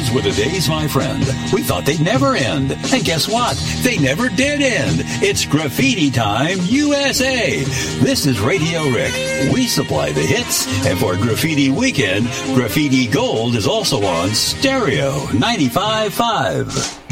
These were the days, my friend. We thought they'd never end. And guess what? They never did end. It's Graffiti Time USA. This is Radio Rick. We supply the hits. And for Graffiti Weekend, Graffiti Gold is also on Stereo 95.5.